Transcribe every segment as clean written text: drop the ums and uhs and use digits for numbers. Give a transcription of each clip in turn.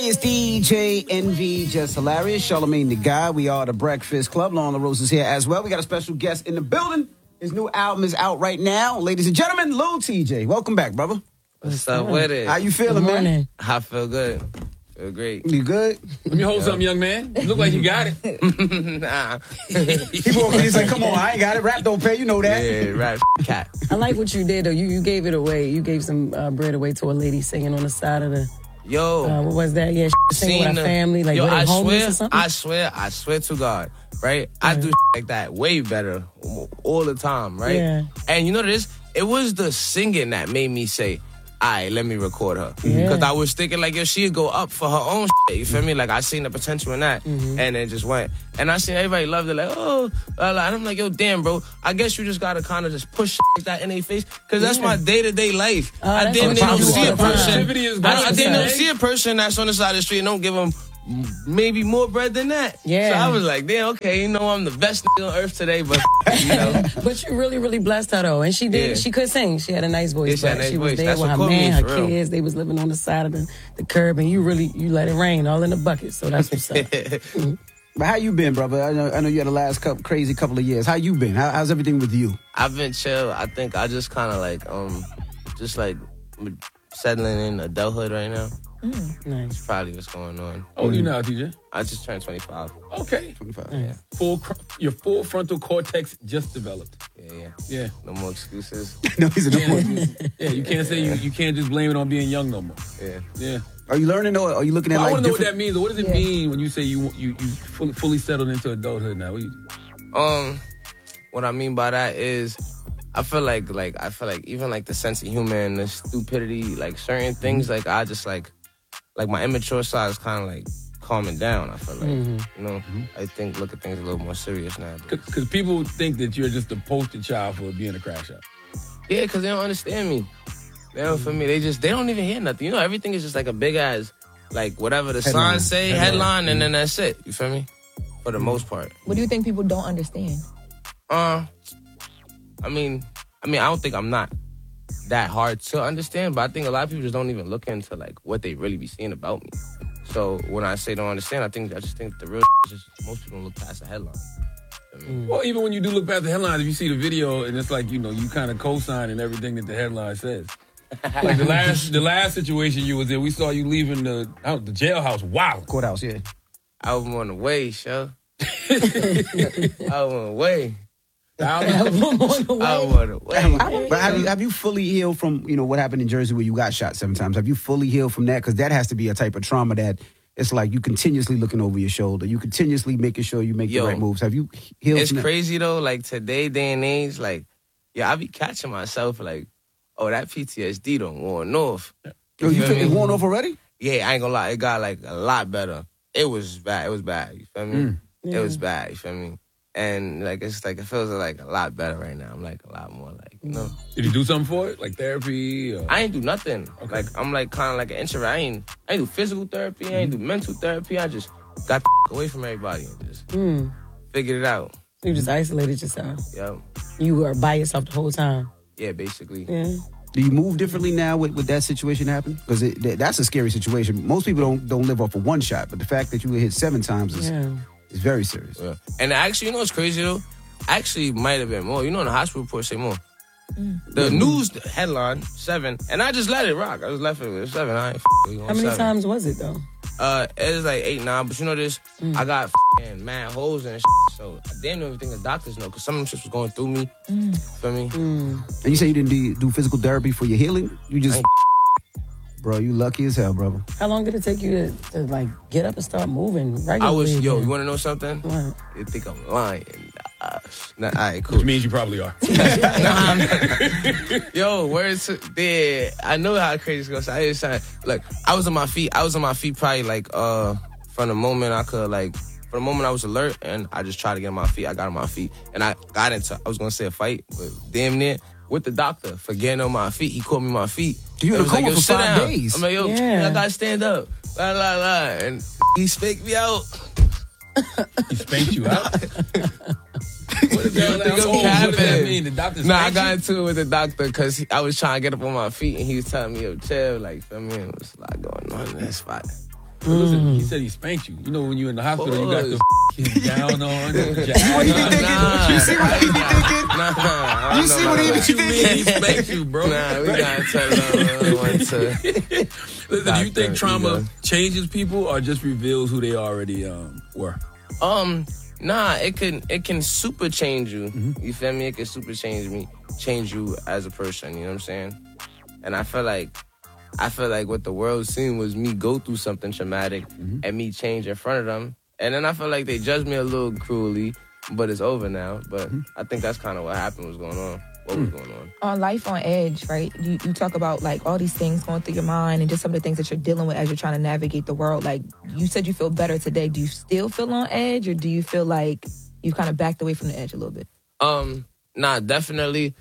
It's DJ NV, Just Hilarious, Charlamagne the Guy. We are the Breakfast Club. Lauren LaRose is here as well. We got a special guest in the building. His new album is out right now. Ladies and gentlemen, Lil TJ. Welcome back, brother. What's up with it? How you feeling, man? I feel good. Feel great. You good? Let me hold something, young man. You look like you got it. Nah. He's like, come on, I ain't got it. Rap don't pay, you know that. Yeah, rap cat. I like what you did, though. You gave it away. You gave some bread away to a lady singing on the side of the... Yo. what was that? Yeah, singing with her family. Like, yo, were they homeless or something? I swear to God, right? I do like that way better all the time, right? Yeah. And you know what it is? It was the singing that made me say, all right, let me record her. Yeah. Because I was thinking, like, yo, she'd go up for her own shit, you feel me? Like, I seen the potential in that, and it just went. And I seen everybody loved it, like, oh, and I'm like, yo, damn, bro, I guess you just got to kind of just push like that in their face, because that's my day-to-day life. I damn near don't see a person. I damn near see a person that's on the side of the street and don't give them maybe more bread than that. Yeah. So I was like, damn, okay, you know, I'm the best nigga on earth today, but, you know. But you really, really blessed her, though. And she did. Yeah. She could sing. She had a nice voice. Yeah, she had a nice she was voice. there That's with her what man, her real. kids. They was living on the side of the curb, and you let it rain all in the bucket. So that's what's up. But how you been, brother? I know you had the last crazy couple of years. How you been? How's everything with you? I've been chill. I think I just kind of like, just like settling in adulthood right now. Nice. That's probably what's going on. How old are you now, TJ? I just turned 25. Okay. 25. Yeah. Your full frontal cortex just developed. Yeah. No more excuses. No, he's a no more. Yeah, you can't say you can't just blame it on being young no more. Yeah. Are you learning or are you looking at I like want to know what different... that means. What does it mean when you say you fully settled into adulthood now? What I mean by that is I feel like even like the sense of humor and the stupidity, like certain things, like I just like my immature side is kind of like calming down. I feel like, you know, I look at things a little more serious now. Because people think that you're just the poster child for being a crash out. Yeah, because they don't understand me. They don't feel me. They don't even hear nothing. You know, everything is just like a big ass, like whatever the signs say, headline, and then that's it. You feel me? For the most part. What do you think people don't understand? I mean, I don't think I'm not that hard to understand, but I think a lot of people just don't even look into like what they really be seeing about me. So when I say don't understand, I just think the real is just most people don't look past the headline. Well, even when you do look past the headlines, if you see the video and it's like, you know, you kind of co-signing everything that the headline says. Like the last situation you was in, we saw you leaving the jailhouse. Wow. Courthouse, yeah. I was on the way, show. I was on the way. But have you fully healed from, you know, what happened in Jersey where you got shot 7 times? Have you fully healed from that? Because that has to be a type of trauma that it's like you continuously looking over your shoulder. You continuously making sure you make the right moves. Have you healed It's from that? crazy, though. Like, today, day and age, like, I be catching myself like, oh, that PTSD done worn off. You feel it worn off already? Yeah, I ain't gonna lie. It got, like, a lot better. It was bad. You feel me? It was bad. You feel me? And, like, it's like, it feels like a lot better right now. I'm, like, a lot more, like, you know. Did you do something for it? Like therapy? Or... I ain't do nothing. Okay. Like, I'm, like, kind of like an introvert. I ain't do physical therapy. I ain't do mental therapy. I just got the away from everybody and just figured it out. You just isolated yourself. Yep. You were by yourself the whole time. Yeah, basically. Yeah. Do you move differently now with that situation happen? Because that's a scary situation. Most people don't live off of one shot, but the fact that you were hit 7 times is very serious. Yeah. And actually, you know what's crazy, though? Actually, might have been more. You know, the hospital report say more. The news headline, 7, and I just let it rock. I just left it with 7. I ain't How many times was it, though? It was like 8, 9, but you know this? I got mad holes and so I damn near everything the doctors know, because some of them shit was going through me. Feel me? And you say you didn't do physical therapy for your healing? You just... Bro, you lucky as hell, brother. How long did it take you to like, get up and start moving regularly? I was, you want to know something? What? You think I'm lying. All right, cool. Which means you probably are. Yo, where's there? I know how crazy it's gonna sound. It's like, look, I was on my feet probably like from the moment I could like, from the moment I was alert and I just tried to get on my feet. I got on my feet and I got into, I was gonna say a fight, but damn near with the doctor for getting on my feet. He caught me on my feet. You in a coma for 5 days. I'm like, yo, I gotta stand up. La la la, and he spanked me out. He spanked you out? What What does that mean? The doctor Nah, I got into it with the doctor because I was trying to get up on my feet and he was telling me, yo, chill, like, feel me? There was a lot going on in that spot. But listen, he said he spanked you. You know when you're in the hospital, you got the gown on. You see what he be thinking? You see what he be thinking? He spanked you, bro. Nah, we gotta tell them one to. Listen, do you think trauma changes people or just reveals who they already were? Nah, it can super change you. You feel me? It can super change you as a person. You know what I'm saying? And I feel like what the world seen was me go through something traumatic and me change in front of them. And then I feel like they judged me a little cruelly, but it's over now. But I think that's kind of what happened, was going on. What was going on? On Life on Edge, right? You talk about like all these things going through your mind and just some of the things that you're dealing with as you're trying to navigate the world. Like you said you feel better today. Do you still feel on edge, or do you feel like you've kind of backed away from the edge a little bit? Nah, definitely.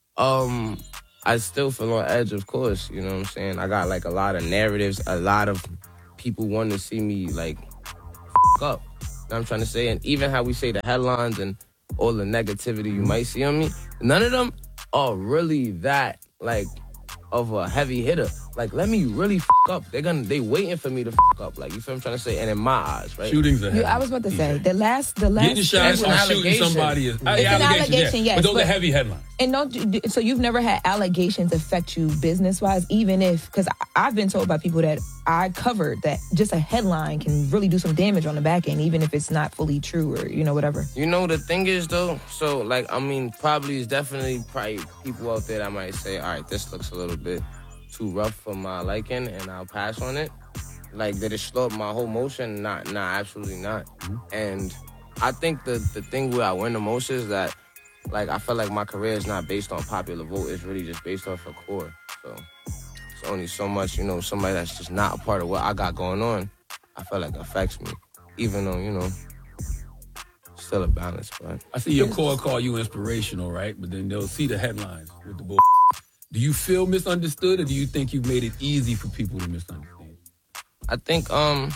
I still feel on edge, of course. You know what I'm saying? I got like a lot of narratives, a lot of people want to see me like up. You know what I'm trying to say? And even how we say the headlines and all the negativity you might see on me, none of them are really that like of a heavy hitter. Like, let me really up. They waiting for me to up. Like, you feel what I'm trying to say? And in my eyes, right? Shootings are heavy. I was about to say the last getting shot or shooting somebody is it's an allegation, yes. But those are heavy headlines. And so you've never had allegations affect you business-wise, even if, because I've been told by people that I covered that just a headline can really do some damage on the back end, even if it's not fully true or, whatever. You know, the thing is, though, so, like, I mean, probably people out there that might say, all right, this looks a little bit too rough for my liking, and I'll pass on it. Like, did it slow up my whole motion? Nah, absolutely not. And I think the thing where I win the most is that, like, I feel like my career is not based on popular vote. It's really just based off of core. So it's only so much, somebody that's just not a part of what I got going on, I feel like affects me. Even though, still a balance. But I see your core call you inspirational, right? But then they'll see the headlines with the bull. Do you feel misunderstood, or do you think you've made it easy for people to misunderstand? I think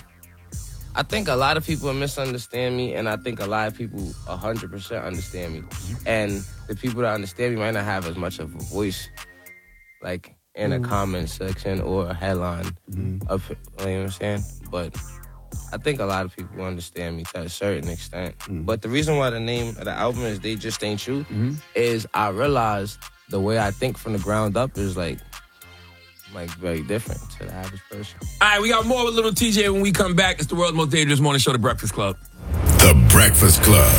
a lot of people misunderstand me, and I think a lot of people 100% understand me. And the people that understand me might not have as much of a voice, like in a comment section or a headline. You know what I'm saying? But I think a lot of people understand me to a certain extent. But the reason why the name of the album is They Just Ain't You is I realized the way I think from the ground up is like very different to the average person. All right, we got more with Little TJ when we come back. It's the world's most dangerous morning show, The Breakfast Club. The Breakfast Club.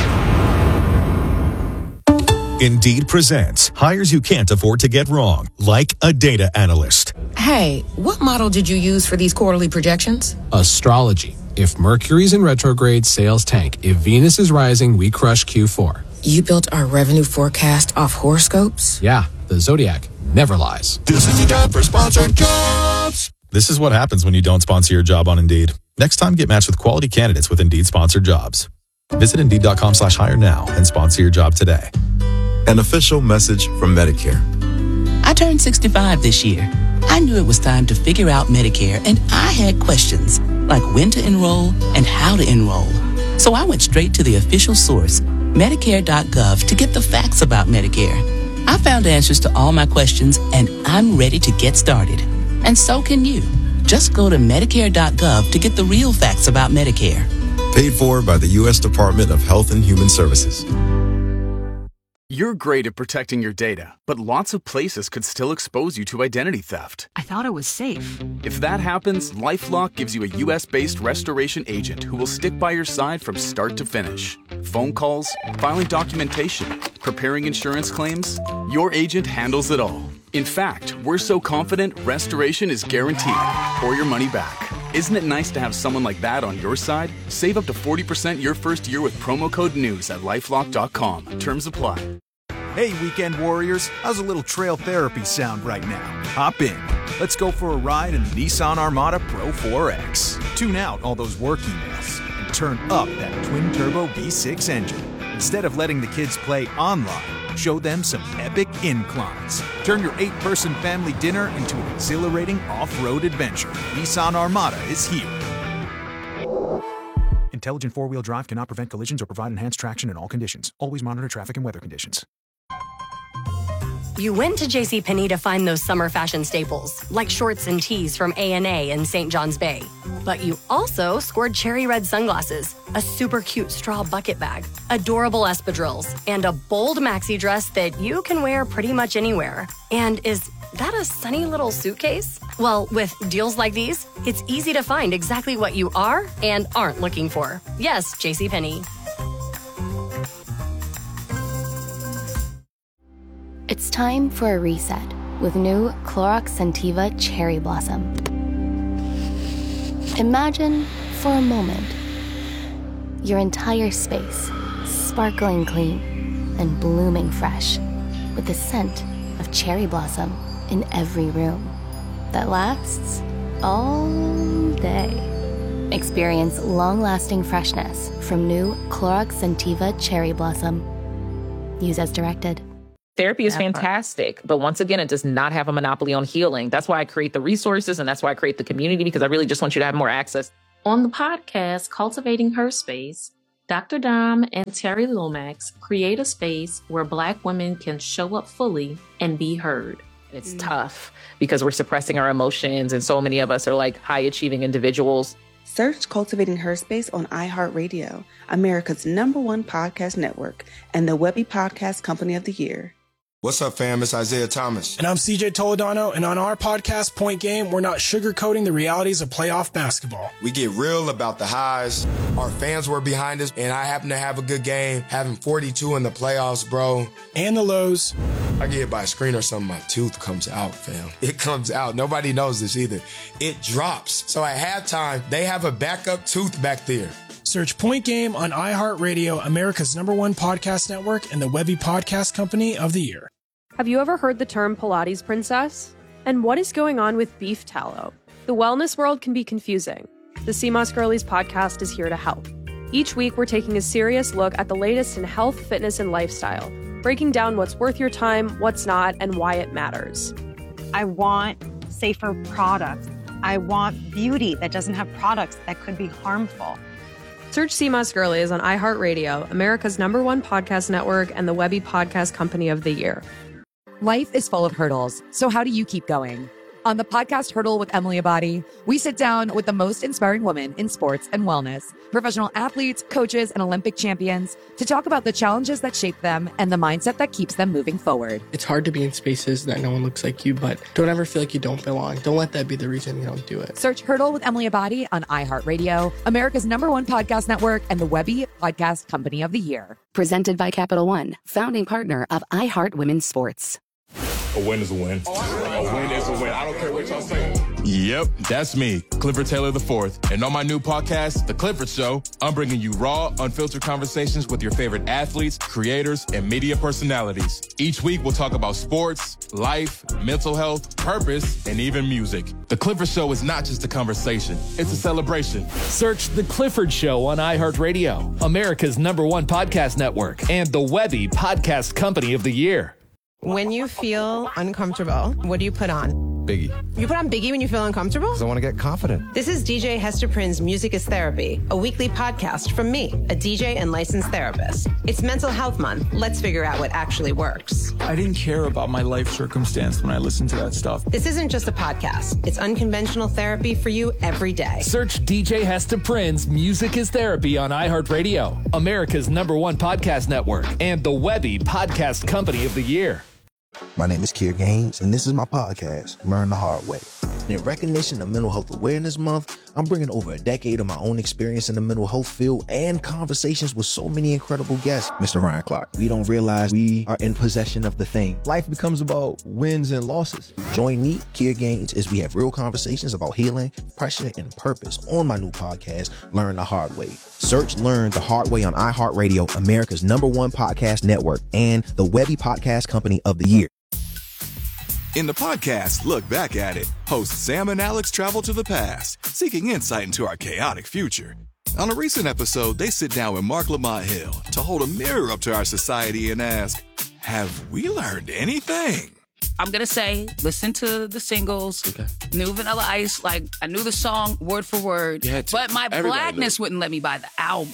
Indeed presents hires you can't afford to get wrong, like a data analyst. Hey, what model did you use for these quarterly projections? Astrology. If Mercury's in retrograde, sales tank. If Venus is rising, we crush Q4. You built our revenue forecast off horoscopes? Yeah, the Zodiac never lies. This is the time for sponsored jobs. This is what happens when you don't sponsor your job on Indeed. Next time, get matched with quality candidates with Indeed sponsored jobs. Visit Indeed.com/hire now and sponsor your job today. An official message from Medicare. I turned 65 this year. I knew it was time to figure out Medicare, and I had questions like when to enroll and how to enroll. So I went straight to the official source, Medicare.gov, to get the facts about Medicare. I found answers to all my questions, and I'm ready to get started. And so can you. Just go to Medicare.gov to get the real facts about Medicare. Paid for by the U.S. Department of Health and Human Services. You're great at protecting your data, but lots of places could still expose you to identity theft. I thought it was safe. If that happens, LifeLock gives you a U.S.-based restoration agent who will stick by your side from start to finish. Phone calls, filing documentation, preparing insurance claims, your agent handles it all. In fact, we're so confident restoration is guaranteed or your money back. Isn't it nice to have someone like that on your side? Save up to 40% your first year with promo code NEWS at LifeLock.com. Terms apply. Hey, weekend warriors, how's a little trail therapy sound right now? Hop in. Let's go for a ride in the Nissan Armada Pro 4X. Tune out all those work emails and turn up that twin-turbo V6 engine. Instead of letting the kids play online, show them some epic inclines. Turn your 8-person family dinner into an exhilarating off-road adventure. Nissan Armada is here. Intelligent four-wheel drive cannot prevent collisions or provide enhanced traction in all conditions. Always monitor traffic and weather conditions. You went to JCPenney to find those summer fashion staples, like shorts and tees from A&A in St. John's Bay. But you also scored cherry red sunglasses, a super cute straw bucket bag, adorable espadrilles, and a bold maxi dress that you can wear pretty much anywhere. And is that a sunny little suitcase? Well, with deals like these, it's easy to find exactly what you are and aren't looking for. Yes, JCPenney. It's time for a reset with new Clorox Scentiva Cherry Blossom. Imagine, for a moment, your entire space sparkling clean and blooming fresh with the scent of cherry blossom in every room that lasts all day. Experience long-lasting freshness from new Clorox Scentiva Cherry Blossom. Use as directed. Therapy is fantastic, but once again, it does not have a monopoly on healing. That's why I create the resources, and that's why I create the community, because I really just want you to have more access. On the podcast, Cultivating Her Space, Dr. Dom and Terry Lomax create a space where Black women can show up fully and be heard. It's tough because we're suppressing our emotions, and so many of us are like high-achieving individuals. Search Cultivating Her Space on iHeartRadio, America's #1 podcast network, and the Webby Podcast Company of the Year. What's up, fam? It's Isaiah Thomas. And I'm CJ Toledano, and on our podcast, Point Game, we're not sugarcoating the realities of playoff basketball. We get real about the highs. Our fans were behind us, and I happen to have a good game, having 42 in the playoffs, bro. And the lows. I get hit by a screen or something, my tooth comes out, fam. It comes out. Nobody knows this either. It drops. So at halftime, they have a backup tooth back there. Search Point Game on iHeartRadio, America's #1 podcast network, and the Webby Podcast Company of the Year. Have you ever heard the term Pilates princess? And what is going on with beef tallow? The wellness world can be confusing. The CMOS Girlies podcast is here to help. Each week, we're taking a serious look at the latest in health, fitness, and lifestyle, breaking down what's worth your time, what's not, and why it matters. I want safer products. I want beauty that doesn't have products that could be harmful. Search CMOS Girlies on iHeartRadio, America's #1 podcast network, and the Webby Podcast Company of the Year. Life is full of hurdles, so how do you keep going? On the podcast Hurdle with Emily Abadi, we sit down with the most inspiring women in sports and wellness, professional athletes, coaches, and Olympic champions to talk about the challenges that shape them and the mindset that keeps them moving forward. It's hard to be in spaces that no one looks like you, but don't ever feel like you don't belong. Don't let that be the reason you don't do it. Search Hurdle with Emily Abadi on iHeartRadio, America's #1 podcast network, and the Webby Podcast Company of the Year. Presented by Capital One, founding partner of iHeart Women's Sports. A win is a win. A win is a win. I don't care what y'all say. Yep, that's me, Clifford Taylor IV. And on my new podcast, The Clifford Show, I'm bringing you raw, unfiltered conversations with your favorite athletes, creators, and media personalities. Each week, we'll talk about sports, life, mental health, purpose, and even music. The Clifford Show is not just a conversation, it's a celebration. Search The Clifford Show on iHeartRadio, America's #1 podcast network, and the Webby Podcast Company of the Year. When you feel uncomfortable, what do you put on? Biggie. You put on Biggie when you feel uncomfortable? Because I want to get confident. This is DJ Hester Prynne's Music is Therapy, a weekly podcast from me, a DJ and licensed therapist. It's Mental Health Month. Let's figure out what actually works. I didn't care about my life circumstance when I listened to that stuff. This isn't just a podcast. It's unconventional therapy for you every day. Search DJ Hester Prynne's Music is Therapy on iHeartRadio, America's #1 podcast network, and the Webby Podcast Company of the Year. My name is Kier Gaines, and this is my podcast, Learn the Hard Way. In recognition of Mental Health Awareness Month, I'm bringing over a decade of my own experience in the mental health field and conversations with so many incredible guests. Mr. Ryan Clark, we don't realize we are in possession of the thing. Life becomes about wins and losses. Join me, Kier Gaines, as we have real conversations about healing, pressure, and purpose on my new podcast, Learn the Hard Way. Search Learn the Hard Way on iHeartRadio, America's #1 podcast network, and the Webby Podcast Company of the Year. In the podcast, Look Back at It, hosts Sam and Alex travel to the past, seeking insight into our chaotic future. On a recent episode, they sit down with Mark Lamont Hill to hold a mirror up to our society and ask, have we learned anything? I'm going to say, listen to the singles, New Vanilla Ice, like I knew the song word for word, but my blackness wouldn't let me buy the album.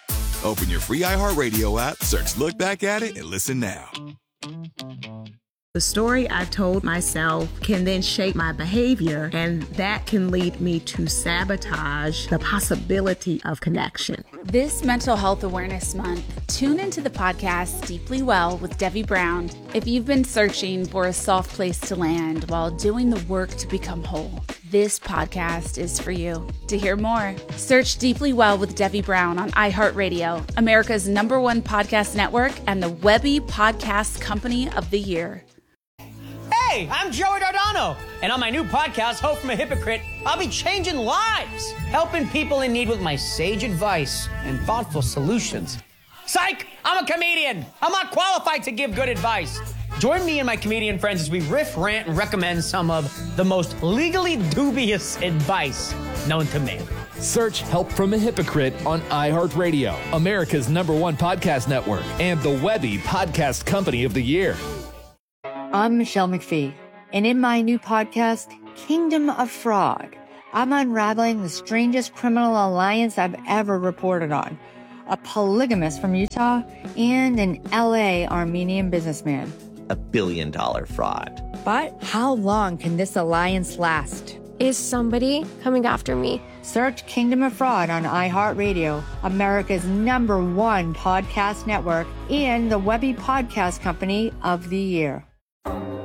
Open your free iHeartRadio app, search Look Back at It, and listen now. The story I've told myself can then shape my behavior, and that can lead me to sabotage the possibility of connection. This Mental Health Awareness Month, tune into the podcast Deeply Well with Debbie Brown if you've been searching for a soft place to land while doing the work to become whole. This podcast is for you. To hear more, search Deeply Well with Debbie Brown on iHeartRadio, America's #1 podcast network, and the Webby Podcast Company of the Year. Hey, I'm Joey Dardano, and on my new podcast, Hope from a Hypocrite, I'll be changing lives, helping people in need with my sage advice and thoughtful solutions. Psych! I'm a comedian. I'm not qualified to give good advice. Join me and my comedian friends as we riff, rant, and recommend some of the most legally dubious advice known to man. Search Help from a Hypocrite on iHeartRadio, America's #1 podcast network, and the Webby Podcast Company of the Year. I'm Michelle McPhee, and in my new podcast, Kingdom of Fraud, I'm unraveling the strangest criminal alliance I've ever reported on. A polygamist from Utah and an LA Armenian businessman. $1 billion fraud. But how long can this alliance last? Is somebody coming after me? Search Kingdom of Fraud on iHeartRadio, America's #1 podcast network, and the Webby Podcast Company of the Year.